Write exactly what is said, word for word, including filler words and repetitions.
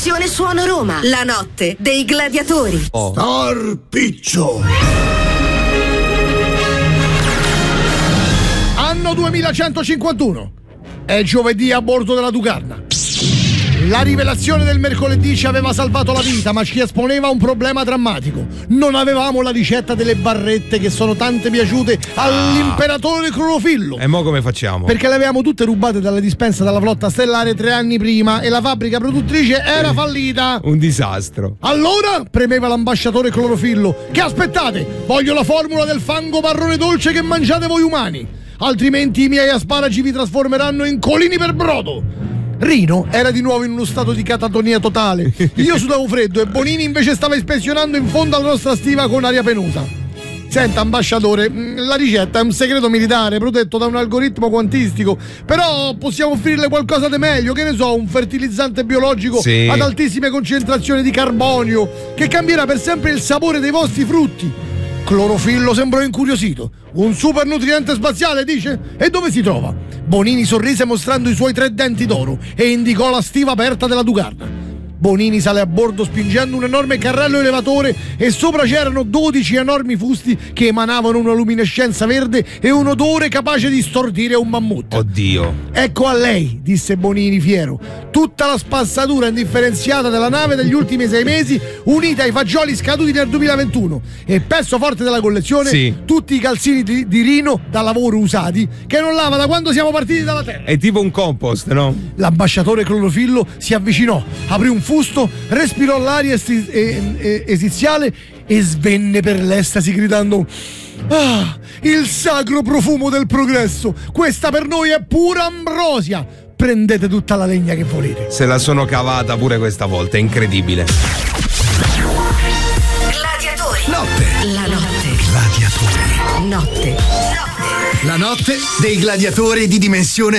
Fondazione Suono Roma, la notte dei gladiatori. Oh. Starpiccio. Anno duemilacentocinquantuno. È giovedì a bordo della Ducarna. La rivelazione del mercoledì ci aveva salvato la vita, ma ci esponeva a un problema drammatico. Non avevamo la ricetta delle barrette che sono tante piaciute all'imperatore Clorofillo. E mo come facciamo? Perché le avevamo tutte rubate dalla dispensa dalla flotta stellare tre anni prima e la fabbrica produttrice era fallita. Un disastro. Allora premeva l'ambasciatore Clorofillo: che aspettate? Voglio la formula del fango marrone dolce che mangiate voi umani, altrimenti i miei asparagi vi trasformeranno in colini per brodo. Rino era di nuovo in uno stato di catatonia totale. Io sudavo freddo e Bonini invece stava ispezionando in fondo alla nostra stiva con aria penosa. Senta, ambasciatore, la ricetta è un segreto militare protetto da un algoritmo quantistico, però possiamo offrirle qualcosa di meglio, che ne so, un fertilizzante biologico sì. ad altissime concentrazioni di carbonio che cambierà per sempre il sapore dei vostri frutti. Clorofillo sembrò incuriosito. Un super nutriente spaziale, dice? E dove si trova? Bonini sorrise mostrando i suoi tre denti d'oro e indicò la stiva aperta della Ducarna. Bonini sale a bordo spingendo un enorme carrello elevatore e sopra c'erano dodici enormi fusti che emanavano una luminescenza verde e un odore capace di stordire un mammut. Oddio. Ecco a lei, disse Bonini fiero, tutta la spazzatura indifferenziata della nave degli ultimi sei mesi unita ai fagioli scaduti nel duemilaventuno e pezzo forte della collezione, sì. tutti i calzini di, di Rino da lavoro usati che non lava da quando siamo partiti dalla Terra. È tipo un compost, no? L'ambasciatore Clorofillo si avvicinò, aprì un fusto, respirò l'aria esti- e- e- esiziale e svenne per l'estasi gridando: ah, il sacro profumo del progresso! Questa per noi è pura ambrosia! Prendete tutta la legna che volete. Se la sono cavata pure questa volta, è incredibile. Gladiatori. Notte. La notte. Gladiatori. Notte. La notte dei gladiatori di dimensione